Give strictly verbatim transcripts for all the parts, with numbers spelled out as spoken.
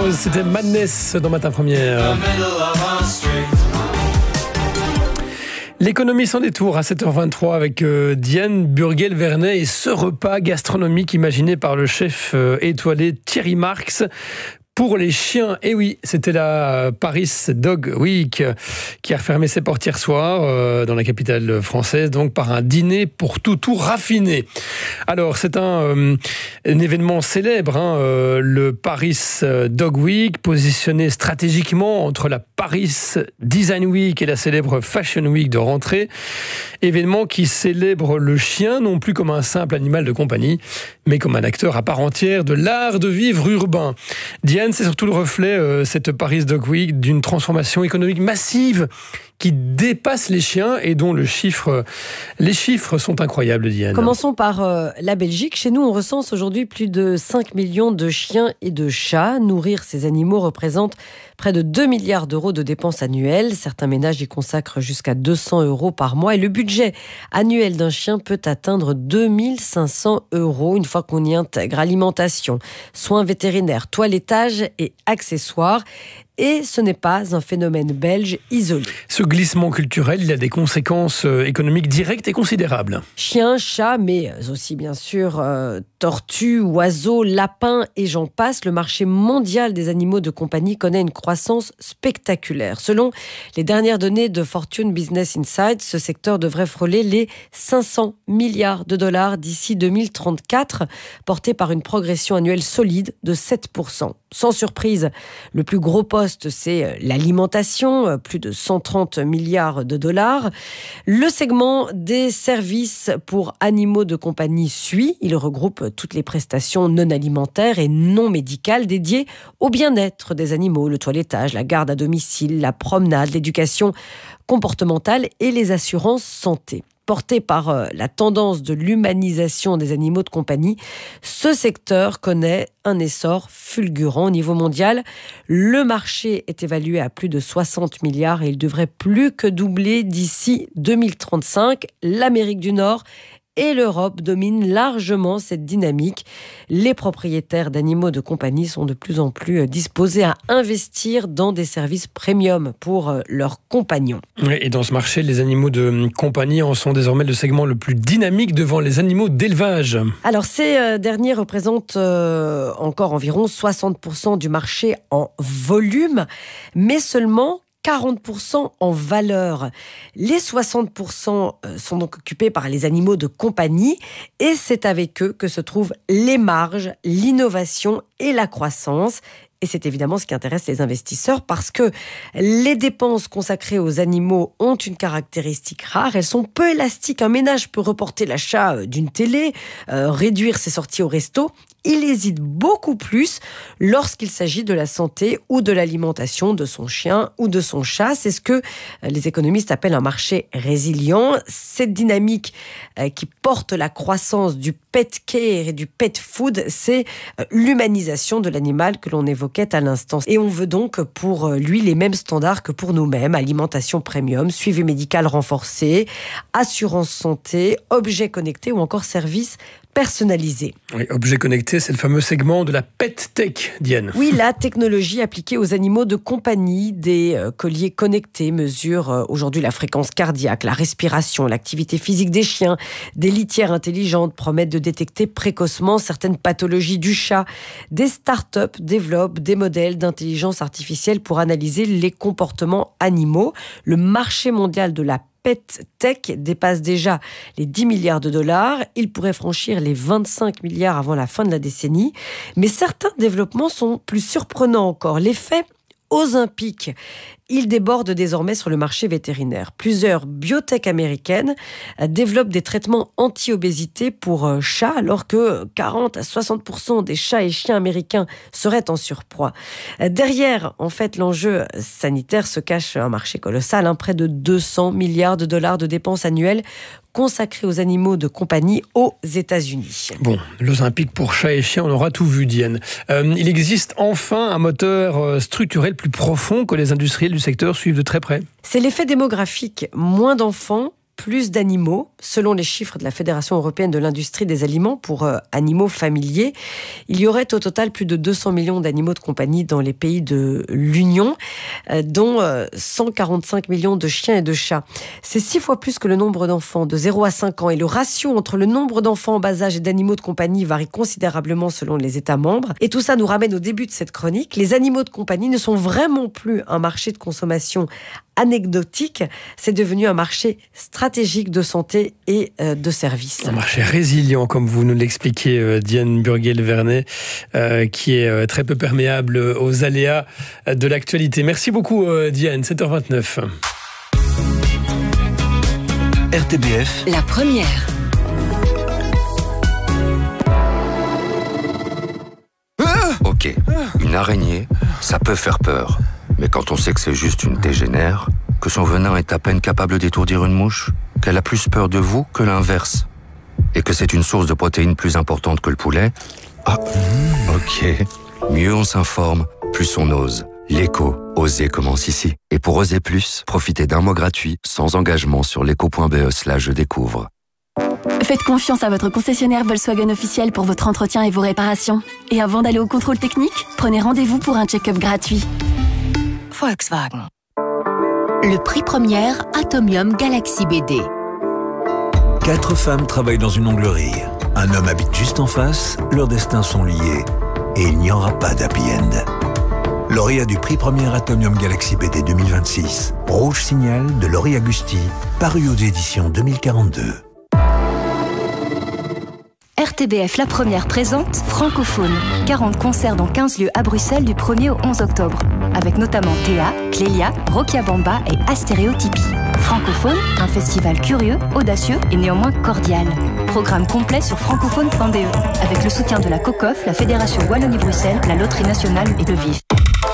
House, c'était Madness dans Matin Première. L'économie sans détour à sept heures vingt-trois avec euh, Diane Burguel-Vernet et ce repas gastronomique imaginé par le chef euh, étoilé Thierry Marx pour les chiens. Et oui, c'était la Paris Dog Week qui a refermé ses portes hier soir euh, dans la capitale française, donc par un dîner pour toutous raffiné. Alors, c'est un, euh, un événement célèbre, hein, euh, le Paris Dog Week, positionné stratégiquement entre la Paris Design Week et la célèbre Fashion Week de rentrée. Événement qui célèbre le chien, non plus comme un simple animal de compagnie, mais comme un acteur à part entière de l'art de vivre urbain. Diane, c'est surtout le reflet, euh, cette Paris Dog Week, d'une transformation économique massive qui dépasse les chiens et dont le chiffre, les chiffres sont incroyables, Diane. Commençons par euh, la Belgique. Chez nous, on recense aujourd'hui plus de cinq millions de chiens et de chats. Nourrir ces animaux représente près de deux milliards d'euros de dépenses annuelles. Certains ménages y consacrent jusqu'à deux cents euros par mois. Et le budget annuel d'un chien peut atteindre deux mille cinq cents euros une fois qu'on y intègre alimentation, soins vétérinaires, toilettage et accessoires. Et ce n'est pas un phénomène belge isolé. Ce glissement culturel, il a des conséquences économiques directes et considérables. Chiens, chats, mais aussi bien sûr euh, tortues, oiseaux, lapins et j'en passe. Le marché mondial des animaux de compagnie connaît une croissance spectaculaire. Selon les dernières données de Fortune Business Insights, ce secteur devrait frôler les cinq cents milliards de dollars d'ici deux mille trente-quatre, porté par une progression annuelle solide de sept pour cent. Sans surprise, le plus gros poste, c'est l'alimentation, plus de cent trente milliards de dollars. Le segment des services pour animaux de compagnie suit. Il regroupe toutes les prestations non alimentaires et non médicales dédiées au bien-être des animaux, le toilettage, la garde à domicile, la promenade, l'éducation comportementale et les assurances santé. Porté par la tendance de l'humanisation des animaux de compagnie, ce secteur connaît un essor fulgurant au niveau mondial. Le marché est évalué à plus de soixante milliards et il devrait plus que doubler d'ici deux mille trente-cinq. L'Amérique du Nord et l'Europe dominent largement cette dynamique. Les propriétaires d'animaux de compagnie sont de plus en plus disposés à investir dans des services premium pour leurs compagnons. Et dans ce marché, les animaux de compagnie en sont désormais le segment le plus dynamique devant les animaux d'élevage. Alors ces derniers représentent euh, encore environ soixante pour cent du marché en volume, mais seulement quarante pour cent en valeur. Les soixante pour cent sont donc occupés par les animaux de compagnie et c'est avec eux que se trouvent les marges, l'innovation et la croissance. Et c'est évidemment ce qui intéresse les investisseurs parce que les dépenses consacrées aux animaux ont une caractéristique rare. Elles sont peu élastiques. Un ménage peut reporter l'achat d'une télé, euh, réduire ses sorties au resto. Il hésite beaucoup plus lorsqu'il s'agit de la santé ou de l'alimentation de son chien ou de son chat. C'est ce que les économistes appellent un marché résilient. Cette dynamique euh, qui porte la croissance du pet care et du pet food, c'est euh, l'humanisation de l'animal que l'on évoquait à l'instant. Et on veut donc pour lui les mêmes standards que pour nous-mêmes. Alimentation premium, suivi médical renforcé, assurance santé, objets connectés ou encore services personnalisés. Oui, objets connectés, c'est le fameux segment de la pet tech, Diane. Oui, la technologie appliquée aux animaux de compagnie, des euh, colliers connectés mesurent euh, aujourd'hui la fréquence cardiaque, la respiration, l'activité physique des chiens. Des litières intelligentes promettent de détecter précocement certaines pathologies du chat. Des startups développent des modèles d'intelligence artificielle pour analyser les comportements animaux. Le marché mondial de la Pet Tech dépasse déjà les dix milliards de dollars. Il pourrait franchir les vingt-cinq milliards avant la fin de la décennie. Mais certains développements sont plus surprenants encore. L'effet Ozempic, il déborde désormais sur le marché vétérinaire. Plusieurs biotech américaines développent des traitements anti-obésité pour chats, alors que quarante à soixante pour cent des chats et chiens américains seraient en surpoids. Derrière, en fait, l'enjeu sanitaire se cache un marché colossal, hein, près de deux cents milliards de dollars de dépenses annuelles consacrées aux animaux de compagnie aux États-Unis. Bon, l'Ozempic pour chats et chiens, on aura tout vu, Diane. Euh, il existe enfin un moteur structurel plus profond que les industriels du secteur suivent de très près. C'est l'effet démographique. Moins d'enfants, plus d'animaux, selon les chiffres de la Fédération européenne de l'industrie des aliments pour euh, animaux familiers. Il y aurait au total plus de deux cents millions d'animaux de compagnie dans les pays de l'Union, euh, dont euh, cent quarante-cinq millions de chiens et de chats. C'est six fois plus que le nombre d'enfants de zéro à cinq ans, et le ratio entre le nombre d'enfants en bas âge et d'animaux de compagnie varie considérablement selon les États membres. Et tout ça nous ramène au début de cette chronique. Les animaux de compagnie ne sont vraiment plus un marché de consommation anecdotique, c'est devenu un marché stratégique de santé et euh, de services. Un marché résilient, comme vous nous l'expliquez, euh, Diane Burguel-Vernet, euh, qui est euh, très peu perméable aux aléas de l'actualité. Merci beaucoup, euh, Diane. sept heures vingt-neuf. R T B F, la première. Ok, une araignée, ça peut faire peur. Mais quand on sait que c'est juste une tégénère, que son venin est à peine capable d'étourdir une mouche, qu'elle a plus peur de vous que l'inverse, et que c'est une source de protéines plus importante que le poulet, ah, ok. Mieux on s'informe, plus on ose. L'écho, oser commence ici. Et pour oser plus, profitez d'un mois gratuit, sans engagement sur l'écho point b e slash je découvre. Faites confiance à votre concessionnaire Volkswagen officiel pour votre entretien et vos réparations. Et avant d'aller au contrôle technique, prenez rendez-vous pour un check-up gratuit. Volkswagen. Le prix première Atomium Galaxy B D. Quatre femmes travaillent dans une onglerie. Un homme habite juste en face, leurs destins sont liés. Et il n'y aura pas d'happy end. Lauréat du prix première Atomium Galaxy B D deux mille vingt-six. Rouge Signal de Laurie Agusti, paru aux éditions deux mille quarante-deux. R T B F La Première présente Francophone. quarante concerts dans quinze lieux à Bruxelles du premier au onze octobre. Avec notamment Théa, Clélia, Rokia Bamba et Astéréotypie. Francophone, un festival curieux, audacieux et néanmoins cordial. Programme complet sur francophone point b e. Avec le soutien de la COCOF, la Fédération Wallonie-Bruxelles, la Loterie Nationale et le V I F.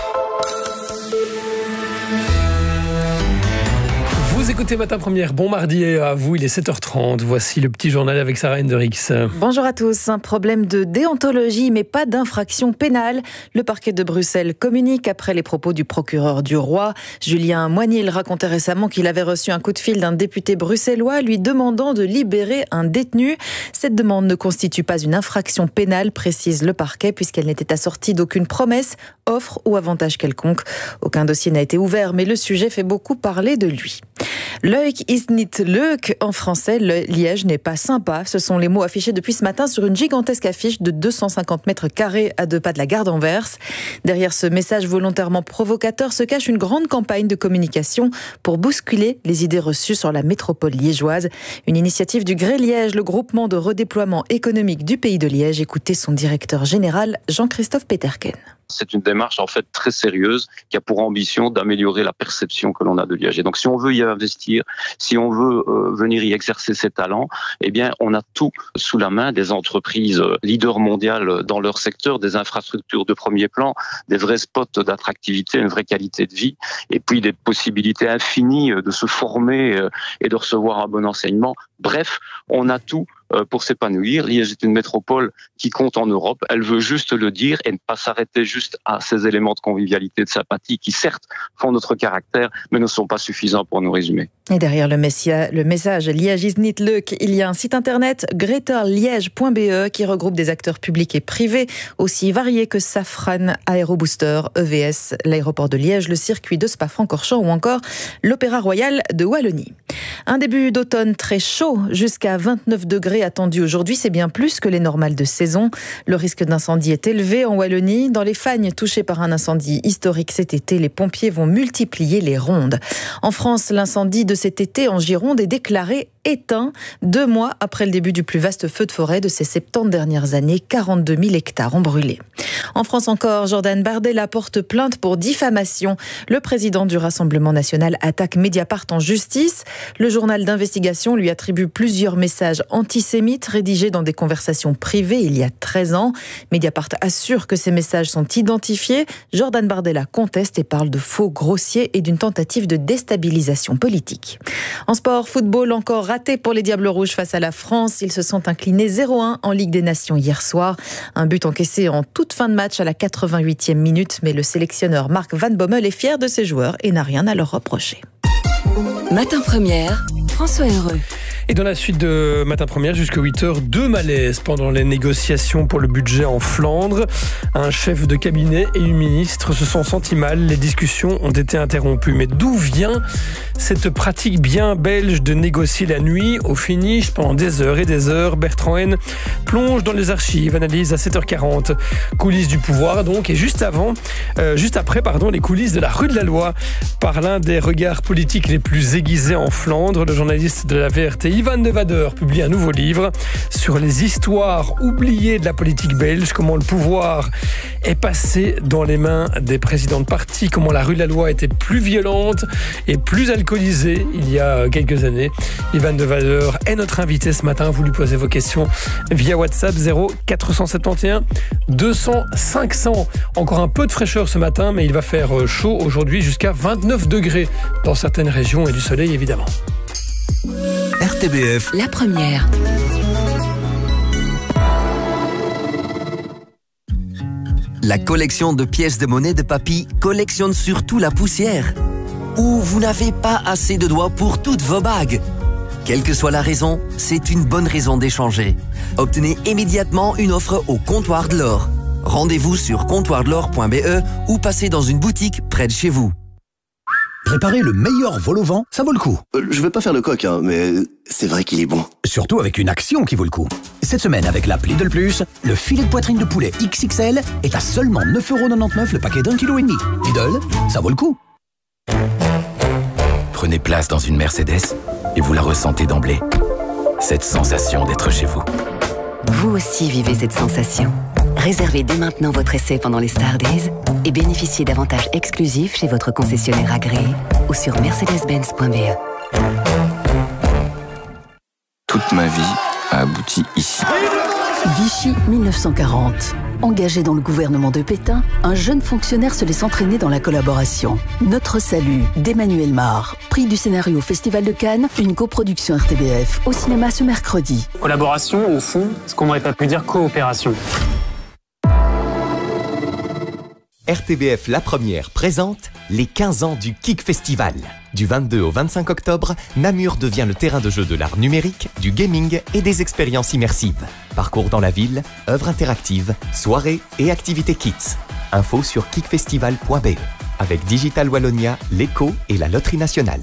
Vous écoutez Matin Première, bon mardi à vous, il est sept heures trente. Voici le petit journal avec Sarah Hendricks. Bonjour à tous. Un problème de déontologie, mais pas d'infraction pénale. Le parquet de Bruxelles communique après les propos du procureur du roi. Julien Moignil racontait récemment qu'il avait reçu un coup de fil d'un député bruxellois lui demandant de libérer un détenu. Cette demande ne constitue pas une infraction pénale, précise le parquet, puisqu'elle n'était assortie d'aucune promesse, offre ou avantage quelconque. Aucun dossier n'a été ouvert, mais le sujet fait beaucoup parler de lui. Leuk is niet leuk. En français, le Liège n'est pas sympa. Ce sont les mots affichés depuis ce matin sur une gigantesque affiche de deux cent cinquante mètres carrés à deux pas de la gare d'Anvers. Derrière ce message volontairement provocateur se cache une grande campagne de communication pour bousculer les idées reçues sur la métropole liégeoise. Une initiative du Gré Liège, le groupement de redéploiement économique du pays de Liège. Écoutez son directeur général, Jean-Christophe Peterken. C'est une démarche en fait très sérieuse qui a pour ambition d'améliorer la perception que l'on a de Liège. Et donc si on veut y investir, si on veut euh, venir y exercer ses talents, eh bien on a tout sous la main, des entreprises leaders mondiales dans leur secteur, des infrastructures de premier plan, des vrais spots d'attractivité, une vraie qualité de vie, et puis des possibilités infinies de se former et de recevoir un bon enseignement. Bref, on a tout pour s'épanouir. Liège est une métropole qui compte en Europe. Elle veut juste le dire et ne pas s'arrêter juste à ces éléments de convivialité, de sympathie qui certes font notre caractère, mais ne sont pas suffisants pour nous résumer. Et derrière le, messia, le message Liège is niet leuk, il y a un site internet greaterliège point b e qui regroupe des acteurs publics et privés aussi variés que Safran, Aérobooster, E V S, l'aéroport de Liège, le circuit de Spa-Francorchamps ou encore l'Opéra Royal de Wallonie. Un début d'automne très chaud, jusqu'à vingt-neuf degrés attendu aujourd'hui, c'est bien plus que les normales de saison. Le risque d'incendie est élevé en Wallonie. Dans les Fagnes touchées par un incendie historique cet été, les pompiers vont multiplier les rondes. En France, l'incendie de cet été en Gironde est déclaré éteint deux mois après le début du plus vaste feu de forêt de ces soixante-dix dernières années. quarante-deux mille hectares ont brûlé. En France encore, Jordan Bardella porte plainte pour diffamation. Le président du Rassemblement national attaque Mediapart en justice. Le journal d'investigation lui attribue plusieurs messages antisémites rédigés dans des conversations privées il y a treize ans. Mediapart assure que ces messages sont identifiés. Jordan Bardella conteste et parle de faux grossiers et d'une tentative de déstabilisation politique. En sport, football encore raté pour les Diables Rouges face à la France. Ils se sont inclinés zéro un en Ligue des Nations hier soir. Un but encaissé en toute fin de match à la quatre-vingt-huitième minute, mais le sélectionneur Marc Van Bommel est fier de ses joueurs et n'a rien à leur reprocher. Matin Première, François Heureux. Et dans la suite de Matin Première, jusqu'à huit heures, deux malaises pendant les négociations pour le budget en Flandre. Un chef de cabinet et une ministre se sont sentis mal. Les discussions ont été interrompues. Mais d'où vient cette pratique bien belge de négocier la nuit au finish pendant des heures et des heures? Bertrand Haine plonge dans les archives, analyse à sept heures quarante. Coulisses du pouvoir donc. Et juste avant, euh, juste après, pardon, les coulisses de la rue de la Loi par l'un des regards politiques les plus aiguisés en Flandre. Le journaliste de la V R T, Ivan de Wader, publie un nouveau livre sur les histoires oubliées de la politique belge, comment le pouvoir est passé dans les mains des présidents de parti, comment la rue de la Loi était plus violente et plus alcoolisée il y a quelques années. Ivan de Wader est notre invité ce matin. Vous lui posez vos questions via WhatsApp zéro quatre cent soixante et onze deux cents cinq cents. Encore un peu de fraîcheur ce matin, mais il va faire chaud aujourd'hui jusqu'à vingt-neuf degrés dans certaines régions et du soleil évidemment. R T B F. La première. La collection de pièces de monnaie de papy collectionne surtout la poussière. Ou vous n'avez pas assez de doigts pour toutes vos bagues. Quelle que soit la raison, c'est une bonne raison d'échanger. Obtenez immédiatement une offre au comptoir de l'or. Rendez-vous sur comptoir de l'or point b e ou passez dans une boutique près de chez vous. Préparer le meilleur vol au vent, ça vaut le coup. Euh, je vais pas faire le coq, hein, mais c'est vrai qu'il est bon. Surtout avec une action qui vaut le coup. Cette semaine, avec l'app Lidl Plus, le filet de poitrine de poulet X X L est à seulement neuf euros quatre-vingt-dix-neuf le paquet d'un kilo et demi. Lidl, ça vaut le coup. Prenez place dans une Mercedes et vous la ressentez d'emblée. Cette sensation d'être chez vous. Vous aussi vivez cette sensation. Réservez dès maintenant votre essai pendant les Star Days et bénéficiez d'avantages exclusifs chez votre concessionnaire agréé ou sur mercedes benz point b e. Toute ma vie a abouti ici. Vichy mille neuf cent quarante. Engagé dans le gouvernement de Pétain, un jeune fonctionnaire se laisse entraîner dans la collaboration. Notre salut d'Emmanuel Mar. Prix du scénario au Festival de Cannes, une coproduction R T B F au cinéma ce mercredi. Collaboration, au fond, ce qu'on n'aurait pas pu dire coopération. R T B F La Première présente les quinze ans du Kik Festival. Du vingt-deux au vingt-cinq octobre, Namur devient le terrain de jeu de l'art numérique, du gaming et des expériences immersives. Parcours dans la ville, œuvres interactives, soirées et activités kids. Info sur kik festival point b e. Avec Digital Wallonia, l'Eco et la Loterie Nationale.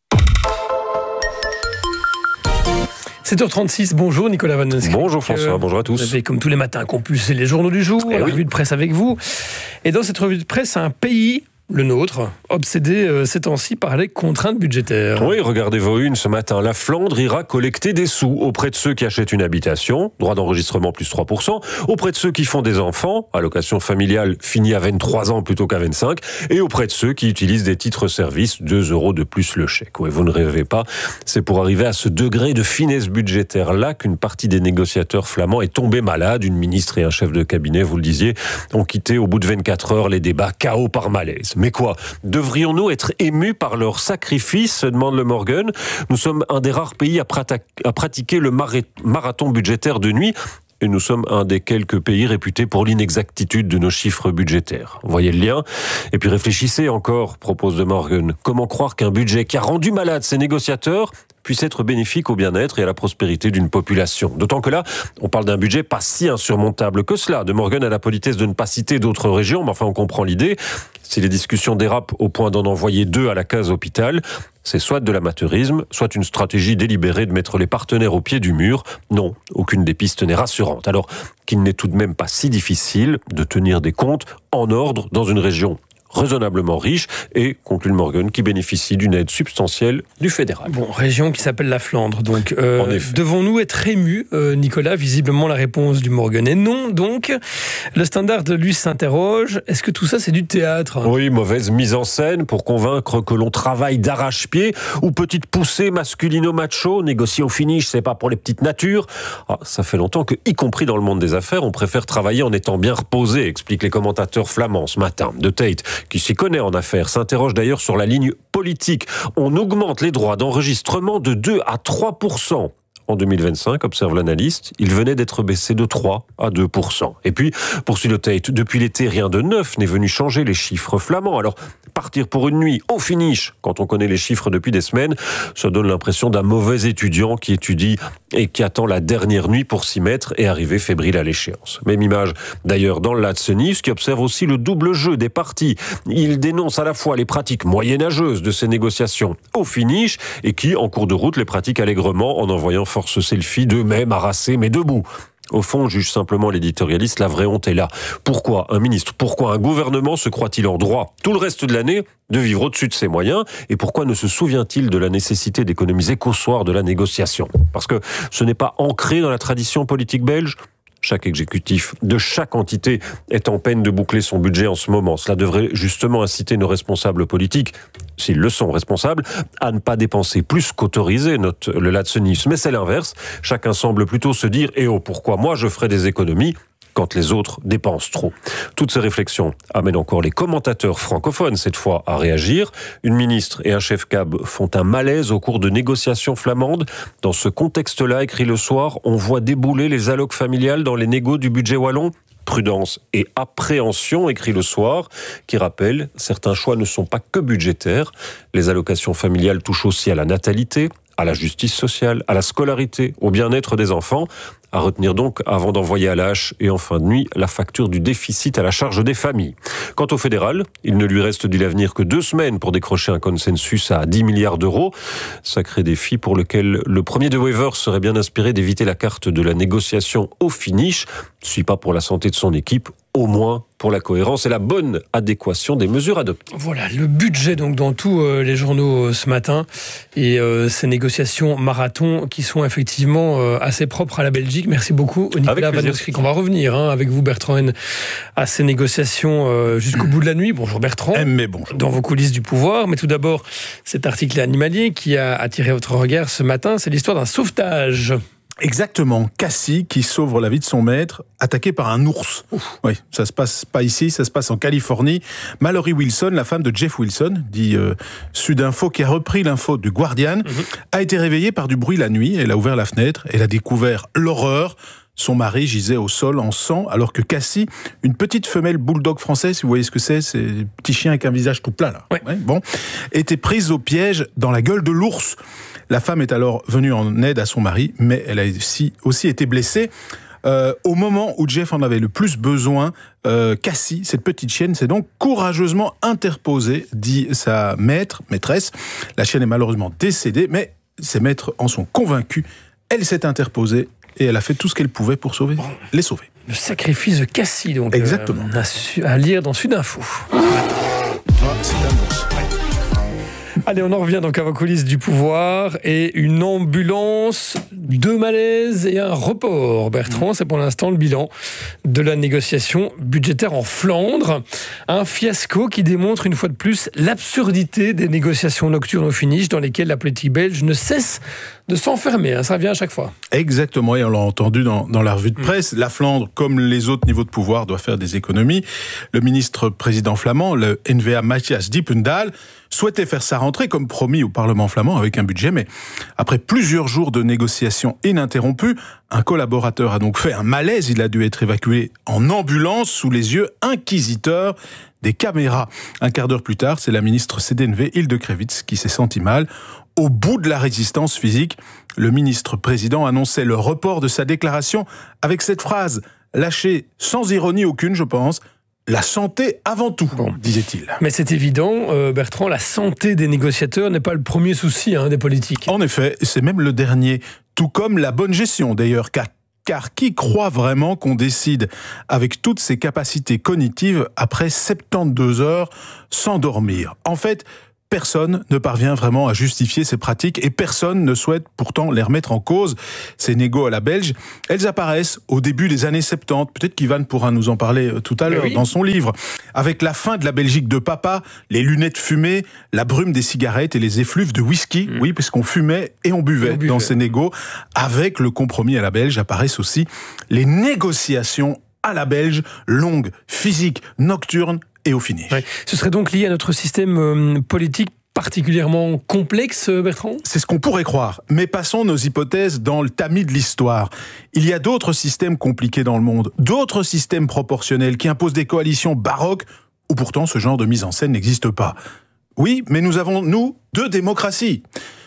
sept heures trente-six, bonjour Nicolas Van Nonsky. Bonjour François, euh, bonjour à tous. Vous avez comme tous les matins compulsé les journaux du jour, eh la oui. revue de presse avec vous. Et dans cette revue de presse, un pays, le nôtre, obsédé euh, ces temps-ci par les contraintes budgétaires. Oui, regardez vos unes ce matin. La Flandre ira collecter des sous auprès de ceux qui achètent une habitation, droit d'enregistrement plus trois pour cent, auprès de ceux qui font des enfants, allocation familiale finie à vingt-trois ans plutôt qu'à vingt-cinq, et auprès de ceux qui utilisent des titres-services, deux euros de plus le chèque. Oui, vous ne rêvez pas, c'est pour arriver à ce degré de finesse budgétaire-là qu'une partie des négociateurs flamands est tombée malade. Une ministre et un chef de cabinet, vous le disiez, ont quitté au bout de vingt-quatre heures les débats K O par malaise. Mais quoi ? Devrions-nous être émus par leur sacrifice, se demande Le Morgan. Nous sommes un des rares pays à, prata- à pratiquer le mar- marathon budgétaire de nuit. Et nous sommes un des quelques pays réputés pour l'inexactitude de nos chiffres budgétaires. Voyez le lien ? Et puis réfléchissez encore, propose De Morgan. Comment croire qu'un budget qui a rendu malade ces négociateurs puisse être bénéfique au bien-être et à la prospérité d'une population. D'autant que là, on parle d'un budget pas si insurmontable que cela. De Morgan a la politesse de ne pas citer d'autres régions, mais enfin on comprend l'idée. Si les discussions dérapent au point d'en envoyer deux à la case hôpital, c'est soit de l'amateurisme, soit une stratégie délibérée de mettre les partenaires au pied du mur. Non, aucune des pistes n'est rassurante. Alors qu'il n'est tout de même pas si difficile de tenir des comptes en ordre dans une région raisonnablement riche et, conclut Morgan, qui bénéficie d'une aide substantielle du fédéral. Bon, région qui s'appelle la Flandre. Donc, euh, en effet. Devons-nous être émus, euh, Nicolas? Visiblement, la réponse du Morgan est non. Donc, le Standard, lui, s'interroge. Est-ce que tout ça, c'est du théâtre? Oui, mauvaise mise en scène pour convaincre que l'on travaille d'arrache-pied ou petite poussée masculino-macho, négocier au finish, c'est pas pour les petites natures. Ah, ça fait longtemps que, y compris dans le monde des affaires, on préfère travailler en étant bien reposé, expliquent les commentateurs flamands ce matin. De Tate, qui s'y connaît en affaires, s'interroge d'ailleurs sur la ligne politique. On augmente les droits d'enregistrement de deux à trois pour cent. en deux mille vingt-cinq, observe l'analyste. Il venait d'être baissé de trois à deux pour cent. Et puis, poursuit le Tate, depuis l'été, rien de neuf n'est venu changer les chiffres flamands. Alors, partir pour une nuit au finish, quand on connaît les chiffres depuis des semaines, ça donne l'impression d'un mauvais étudiant qui étudie et qui attend la dernière nuit pour s'y mettre et arriver fébrile à l'échéance. Même image d'ailleurs dans le Laatsenif, qui observe aussi le double jeu des partis. Il dénonce à la fois les pratiques moyenâgeuses de ces négociations au finish et qui, en cours de route, les pratiquent allègrement en envoyant force selfie d'eux-mêmes harassés mais debout. Au fond, juge simplement l'éditorialiste, la vraie honte est là. Pourquoi un ministre, pourquoi un gouvernement se croit-il en droit, tout le reste de l'année, de vivre au-dessus de ses moyens? Et pourquoi ne se souvient-il de la nécessité d'économiser qu'au soir de la négociation? Parce que ce n'est pas ancré dans la tradition politique belge. Chaque exécutif de chaque entité est en peine de boucler son budget en ce moment. Cela devrait justement inciter nos responsables politiques, s'ils le sont responsables, à ne pas dépenser plus qu'autorisé, note le Laatsenif. Mais c'est l'inverse. Chacun semble plutôt se dire « Eh oh, pourquoi moi je ferai des économies ?» quand les autres dépensent trop. Toutes ces réflexions amènent encore les commentateurs francophones, cette fois, à réagir. Une ministre et un chef cab font un malaise au cours de négociations flamandes. Dans ce contexte-là, écrit Le Soir, on voit débouler les allocs familiales dans les négos du budget wallon. Prudence et appréhension, écrit Le Soir, qui rappelle, certains choix ne sont pas que budgétaires. Les allocations familiales touchent aussi à la natalité, à la justice sociale, à la scolarité, au bien-être des enfants. À retenir donc, avant d'envoyer à la hache et en fin de nuit, la facture du déficit à la charge des familles. Quant au fédéral, il ne lui reste du l'avenir que deux semaines pour décrocher un consensus à dix milliards d'euros. Sacré défi pour lequel le premier de Wever serait bien inspiré d'éviter la carte de la négociation au finish. Si pas pour la santé de son équipe, au moins pour la cohérence et la bonne adéquation des mesures adoptées. Voilà, le budget donc dans tous euh, les journaux euh, ce matin et euh, ces négociations marathon qui sont effectivement euh, assez propres à la Belgique. Merci beaucoup Nicolas Van Oskrik. On va revenir hein, avec vous Bertrand Haine à ces négociations euh, jusqu'au mmh. bout de la nuit. Bonjour Bertrand. Mais bonjour. Dans vos coulisses du pouvoir. Mais tout d'abord, cet article animalier qui a attiré votre regard ce matin, c'est l'histoire d'un sauvetage. Exactement, Cassie qui sauve la vie de son maître, attaqué par un ours. Ouf. Oui, ça se passe pas ici, ça se passe en Californie. Mallory Wilson, la femme de Jeff Wilson, dit euh, Sudinfo, qui a repris l'info du Guardian, mm-hmm. a été réveillée par du bruit la nuit. Elle a ouvert la fenêtre, elle a découvert l'horreur. Son mari gisait au sol en sang, alors que Cassie, une petite femelle bulldog française, si vous voyez ce que c'est, c'est un petit chien avec un visage tout plat, là. Ouais. Ouais, bon, était prise au piège dans la gueule de l'ours. La femme est alors venue en aide à son mari, mais elle a aussi, aussi été blessée. Euh, au moment où Jeff en avait le plus besoin, euh, Cassie, cette petite chienne, s'est donc courageusement interposée, dit sa maître, maîtresse. La chienne est malheureusement décédée, mais ses maîtres en sont convaincus. Elle s'est interposée et elle a fait tout ce qu'elle pouvait pour sauver, les sauver. Le sacrifice de Cassie, donc. Exactement. Euh, à, su- à lire dans Sudinfo. Ah, c'est un ours. Allez, on en revient donc à vos coulisses du pouvoir et une ambulance, deux malaises et un report. Bertrand, c'est pour l'instant le bilan de la négociation budgétaire en Flandre. Un fiasco qui démontre une fois de plus l'absurdité des négociations nocturnes au finish dans lesquelles la politique belge ne cesse de s'enfermer. Hein, ça revient à chaque fois. Exactement, et on l'a entendu dans, dans la revue de presse. Mmh. La Flandre, comme les autres niveaux de pouvoir, doit faire des économies. Le ministre-président flamand, le N V A Matthias Dippendal, souhaitait faire sa rentrée comme promis au Parlement flamand avec un budget, mais après plusieurs jours de négociations ininterrompues, un collaborateur a donc fait un malaise. Il a dû être évacué en ambulance sous les yeux inquisiteurs des caméras. Un quart d'heure plus tard, c'est la ministre C D N V Hilde Krevits qui s'est sentie mal. Au bout de la résistance physique, le ministre-président annonçait le report de sa déclaration avec cette phrase, lâchée sans ironie aucune, je pense, « La santé avant tout bon. », disait-il. Mais c'est évident, euh, Bertrand, la santé des négociateurs n'est pas le premier souci hein, des politiques. En effet, c'est même le dernier, tout comme la bonne gestion d'ailleurs, car, car qui croit vraiment qu'on décide avec toutes ses capacités cognitives après soixante-douze heures sans dormir ? En fait, personne ne parvient vraiment à justifier ces pratiques et personne ne souhaite pourtant les remettre en cause. Ces négos à la belge, elles apparaissent au début des années soixante-dix. Peut-être qu'Ivan pourra nous en parler tout à l'heure oui. dans son livre. Avec la fin de la Belgique de papa, les lunettes fumées, la brume des cigarettes et les effluves de whisky. Mmh. Oui, parce qu'on fumait et on buvait, on buvait dans ces négos. Avec le compromis à la belge apparaissent aussi les négociations à la belge, longues, physiques, nocturnes, et au finish. Ouais. Ce serait donc lié à notre système euh, politique particulièrement complexe, Bertrand ? C'est ce qu'on pourrait croire. Mais passons nos hypothèses dans le tamis de l'histoire. Il y a d'autres systèmes compliqués dans le monde, d'autres systèmes proportionnels qui imposent des coalitions baroques, où pourtant ce genre de mise en scène n'existe pas. Oui, mais nous avons, nous, deux démocraties,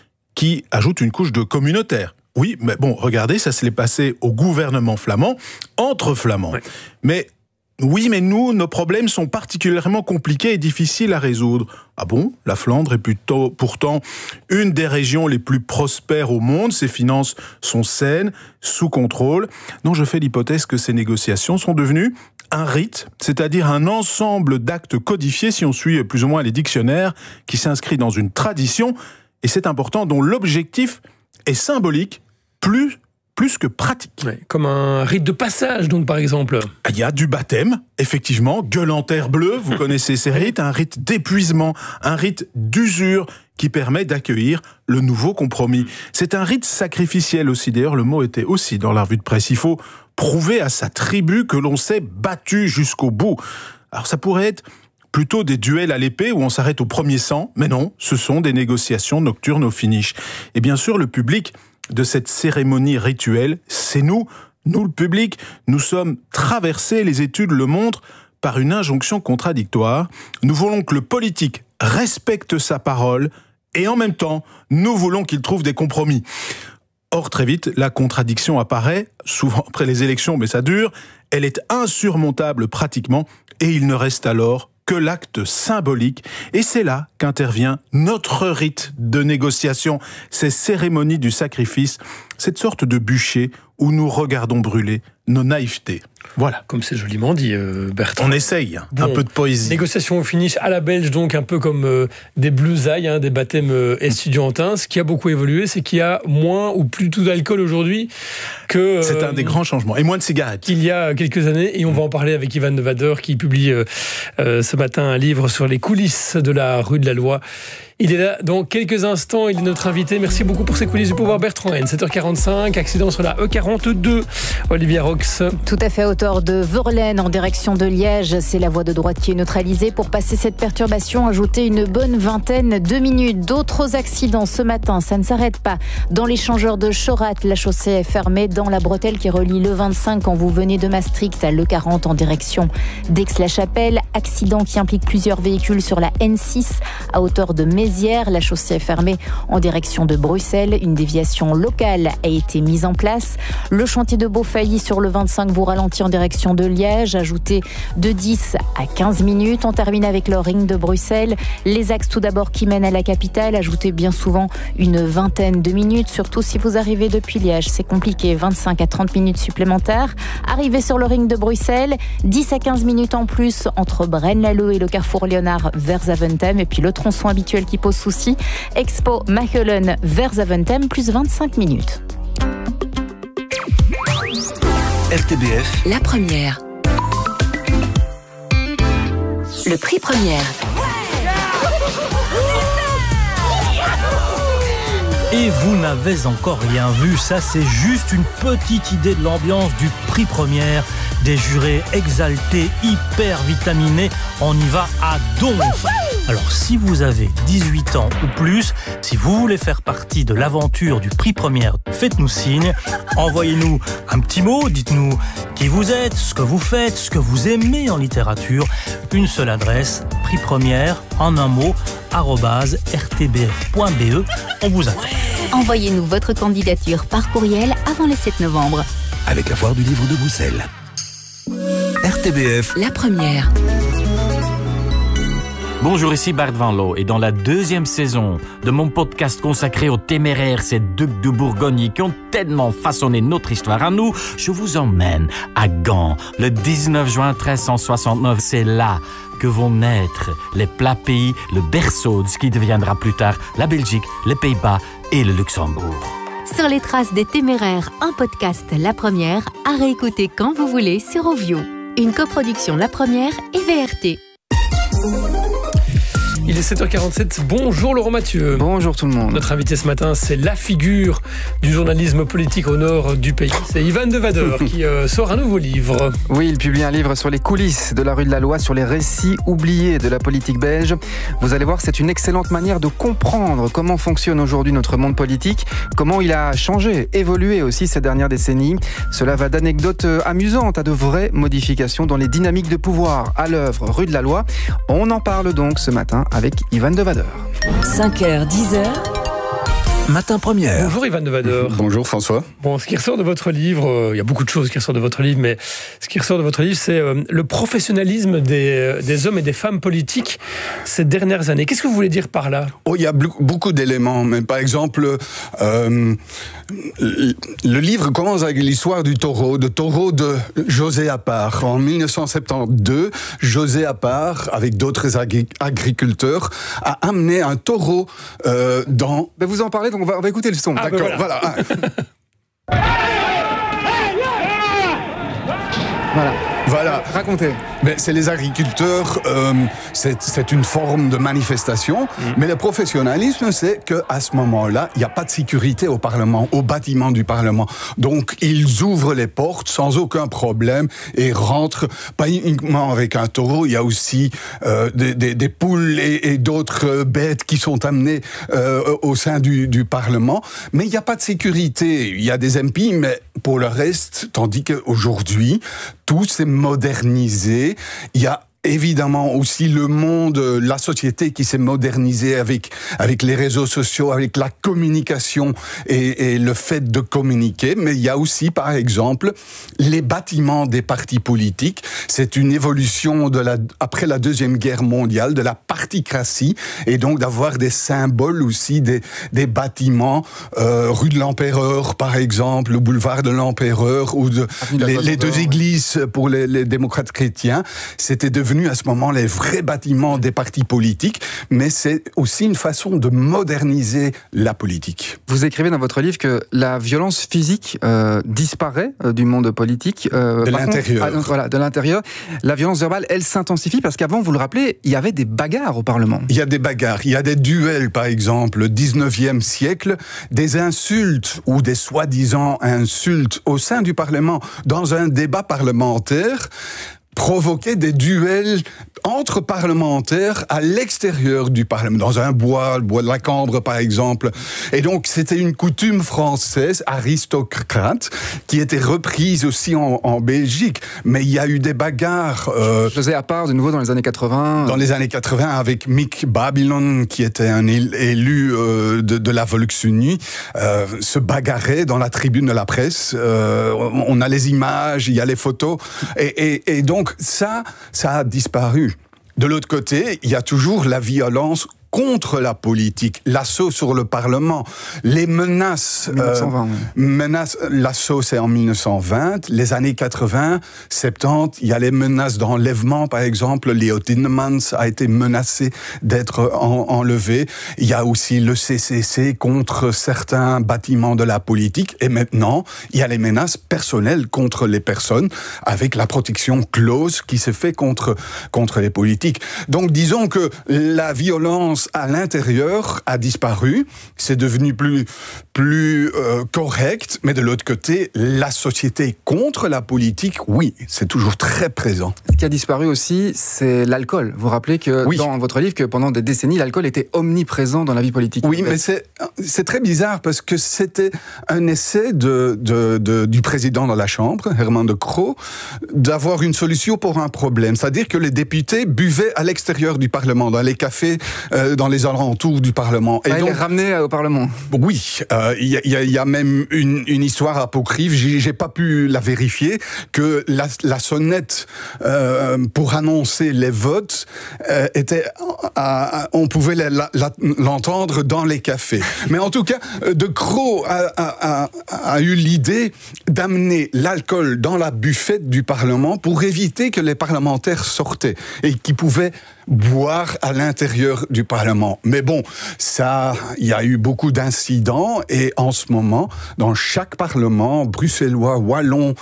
qui ajoutent une couche de communautaire. Oui, mais bon, regardez, ça se l'est passé au gouvernement flamand, entre flamands. Ouais. Mais... Oui, mais nous, nos problèmes sont particulièrement compliqués et difficiles à résoudre. Ah bon ? La Flandre est plutôt, pourtant une des régions les plus prospères au monde. Ses finances sont saines, sous contrôle. Non, je fais l'hypothèse que ces négociations sont devenues un rite, c'est-à-dire un ensemble d'actes codifiés, si on suit plus ou moins les dictionnaires, qui s'inscrit dans une tradition, et c'est important, dont l'objectif est symbolique, plus plus que pratique. Ouais, comme un rite de passage, donc, par exemple. Il y a du baptême, effectivement, gueule en terre bleue, vous connaissez ces rites, un rite d'épuisement, un rite d'usure qui permet d'accueillir le nouveau compromis. C'est un rite sacrificiel aussi, d'ailleurs, le mot était aussi dans la revue de presse. Il faut prouver à sa tribu que l'on s'est battu jusqu'au bout. Alors ça pourrait être plutôt des duels à l'épée où on s'arrête au premier sang, mais non, ce sont des négociations nocturnes au finish. Et bien sûr, le public de cette cérémonie rituelle, c'est nous, nous le public, nous sommes traversés, les études le montrent, par une injonction contradictoire. Nous voulons que le politique respecte sa parole et en même temps, nous voulons qu'il trouve des compromis. Or, très vite, la contradiction apparaît, souvent après les élections, mais ça dure, elle est insurmontable pratiquement et il ne reste alors que l'acte symbolique. Et c'est là qu'intervient notre rite de négociation, ces cérémonies du sacrifice, cette sorte de bûcher où nous regardons brûler nos naïvetés. Voilà. Comme c'est joliment dit, euh, Bertrand. On essaye, bon, un peu de poésie. Négociation au finish à la belge, donc un peu comme euh, des blousailles, hein, des baptêmes euh, estudiantins. Ce qui a beaucoup évolué, c'est qu'il y a moins ou plus tout d'alcool aujourd'hui que... Euh, c'est un des grands changements. Et moins de cigarettes. Qu'il y a quelques années. Et on va en parler avec Ivan de Wader, qui publie euh, euh, ce matin un livre sur les coulisses de la rue de la Loi. Il est là dans quelques instants, il est notre invité. Merci beaucoup pour ces coulisses du pouvoir, Bertrand Haine. sept heures quarante-cinq, accident sur la E quarante-deux. Olivia Rox. Tout à fait, à hauteur de Verlaine en direction de Liège. C'est la voie de droite qui est neutralisée. Pour passer cette perturbation, ajoutez une bonne vingtaine de minutes. D'autres accidents ce matin, ça ne s'arrête pas. Dans l'échangeur de Chorat, la chaussée est fermée. Dans la bretelle qui relie le vingt-cinq quand vous venez de Maastricht à l'E quarante en direction d'Aix-la-Chapelle. Accident qui implique plusieurs véhicules sur la N six à hauteur de Mézières. La chaussée est fermée en direction de Bruxelles. Une déviation locale a été mise en place. Le chantier de Beaufailly sur le vingt-cinq vous ralentit en direction de Liège. Ajoutez de dix à quinze minutes. On termine avec le ring de Bruxelles. Les axes tout d'abord qui mènent à la capitale. Ajoutez bien souvent une vingtaine de minutes. Surtout si vous arrivez depuis Liège. C'est compliqué. vingt-cinq à trente minutes supplémentaires. Arrivez sur le ring de Bruxelles. dix à quinze minutes en plus entre Braine-l'Alleud et le carrefour Léonard vers Zaventem. Et puis le tronçon habituel qui pose souci. Expo Machelen vers Zaventem, plus vingt-cinq minutes. R T B F, la première. Le prix première. Et vous n'avez encore rien vu, ça c'est juste une petite idée de l'ambiance du prix première. Des jurés exaltés, hyper vitaminés, on y va à donf. Alors si vous avez dix-huit ans ou plus, si vous voulez faire partie de l'aventure du prix première, faites-nous signe, envoyez-nous un petit mot, dites-nous qui vous êtes, ce que vous faites, ce que vous aimez en littérature. Une seule adresse, prix première, en un mot, arobase r t b f point b e. On vous attend. Envoyez-nous votre candidature par courriel avant le sept novembre. Avec la foire du livre de Bruxelles. R T B F, la première. Bonjour, ici Bart Van Loo et dans la deuxième saison de mon podcast consacré aux téméraires, ces ducs de Bourgogne qui ont tellement façonné notre histoire à nous, je vous emmène à Gand le dix-neuf juin treize cent soixante-neuf. C'est là que vont naître les plats pays, le berceau de ce qui deviendra plus tard la Belgique, les Pays-Bas et le Luxembourg. Sur les traces des téméraires, un podcast La Première à réécouter quand vous voulez sur Ovio. Une coproduction La Première et V R T. Il est sept heures quarante-sept. Bonjour Laurent Mathieu. Bonjour tout le monde. Notre invité ce matin, c'est la figure du journalisme politique au nord du pays. C'est Ivan De Wader qui euh, sort un nouveau livre. Oui, il publie un livre sur les coulisses de la rue de la Loi, sur les récits oubliés de la politique belge. Vous allez voir, c'est une excellente manière de comprendre comment fonctionne aujourd'hui notre monde politique, comment il a changé, évolué aussi ces dernières décennies. Cela va d'anecdotes amusantes à de vraies modifications dans les dynamiques de pouvoir à l'œuvre rue de la Loi. On en parle donc ce matin avec Ivan De Wader. cinq heures, dix heures. Matin première. Bonjour Ivan De Wader. Bonjour François. Bon, ce qui ressort de votre livre, euh, il y a beaucoup de choses qui ressortent de votre livre, mais ce qui ressort de votre livre, c'est euh, le professionnalisme des, des hommes et des femmes politiques ces dernières années. Qu'est-ce que vous voulez dire par là ? Oh, il y a beaucoup d'éléments, mais par exemple, euh, le livre commence avec l'histoire du taureau, de taureau de José Appart. En dix-neuf cent soixante-douze, José Appart, avec d'autres agri- agriculteurs, a amené un taureau euh, dans... Ben vous en parlez, donc on va, on va écouter le son. Ah, D'accord, ben voilà. voilà. Voilà. Voilà. Racontez. Mais c'est les agriculteurs, euh, c'est, c'est une forme de manifestation, mmh. mais le professionnalisme, c'est qu'à ce moment-là, il n'y a pas de sécurité au Parlement, au bâtiment du Parlement. Donc, ils ouvrent les portes sans aucun problème et rentrent, pas uniquement avec un taureau, il y a aussi euh, des, des, des poules et, et d'autres bêtes qui sont amenées euh, au sein du, du Parlement, mais il n'y a pas de sécurité. Il y a des M P, mais pour le reste, tandis qu'aujourd'hui, tout s'est modernisé. Il y a évidemment aussi le monde, la société qui s'est modernisée avec avec les réseaux sociaux, avec la communication et, et le fait de communiquer. Mais il y a aussi, par exemple, les bâtiments des partis politiques. C'est une évolution de la après la Deuxième Guerre mondiale, de la particratie, et donc d'avoir des symboles aussi, des des bâtiments, euh, rue de l'Empereur, par exemple, le boulevard de l'Empereur, ou de, les, les deux églises pour les, les démocrates chrétiens. C'était devenu à ce moment les vrais bâtiments des partis politiques, mais c'est aussi une façon de moderniser la politique. Vous écrivez dans votre livre que la violence physique euh, disparaît euh, du monde politique. Euh, de l'intérieur. Contre, ah, voilà, de l'intérieur. La violence verbale, elle s'intensifie parce qu'avant, vous le rappelez, il y avait des bagarres au Parlement. Il y a des bagarres, il y a des duels, par exemple, au dix-neuvième siècle, des insultes ou des soi-disant insultes au sein du Parlement, dans un débat parlementaire, provoquer des duels entre parlementaires à l'extérieur du Parlement, dans un bois, le bois de la Cambre par exemple. Et donc c'était une coutume française, aristocrate, qui était reprise aussi en, en Belgique. Mais il y a eu des bagarres. Euh, José Appart, de nouveau dans les années quatre-vingts. Dans les années quatre-vingts, avec Mick Babylon, qui était un élu euh, de, de la Volksunie, euh, se bagarrait dans la tribune de la presse. Euh, on a les images, il y a les photos. Et, et, et donc, Donc ça, ça a disparu. De l'autre côté, il y a toujours la violence contre la politique, l'assaut sur le Parlement, les menaces, dix-neuf cent vingt, euh, oui. menaces, l'assaut c'est en dix-neuf cent vingt, les années quatre-vingts, soixante-dix, il y a les menaces d'enlèvement, par exemple, Leo Tindemans a été menacé d'être en, enlevé, il y a aussi le C C C contre certains bâtiments de la politique, et maintenant, il y a les menaces personnelles contre les personnes, avec la protection clause qui se fait contre, contre les politiques. Donc disons que la violence à l'intérieur a disparu, c'est devenu plus, plus euh, correct, mais de l'autre côté, la société contre la politique, oui, c'est toujours très présent. Ce qui a disparu aussi, c'est l'alcool. Vous rappelez que oui. dans votre livre, que pendant des décennies, l'alcool était omniprésent dans la vie politique. Oui, mais c'est, c'est très bizarre parce que c'était un essai de, de, de, du président de la Chambre, Herman de Croo, d'avoir une solution pour un problème. C'est-à-dire que les députés buvaient à l'extérieur du Parlement, dans les cafés, euh, dans les alentours du Parlement. Et ah, donc, il est ramené au Parlement. Oui, il euh, y, y, y a même une, une histoire apocryphe, j'ai, j'ai pas pu la vérifier, que la, la sonnette euh, pour annoncer les votes euh, était, à, à, on pouvait la, la, l'entendre dans les cafés. Mais en tout cas, De Croo a, a, a, a eu l'idée d'amener l'alcool dans la buvette du Parlement pour éviter que les parlementaires sortaient et qu'ils pouvaient boire à l'intérieur du Parlement. Mais bon, ça, il y a eu beaucoup d'incidents et en ce moment, dans chaque Parlement, bruxellois, wallon,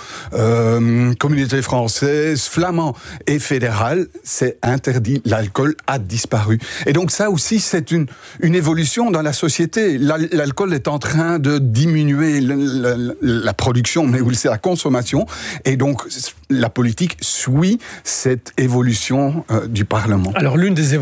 euh, communauté française, flamand et fédéral, c'est interdit. L'alcool a disparu. disparu. Et donc ça aussi, c'est une, une évolution dans la société. L'alcool est en train de diminuer la, la, la production, mais aussi la consommation. Et donc, la politique suit cette évolution euh, du Parlement. Alors, l'une des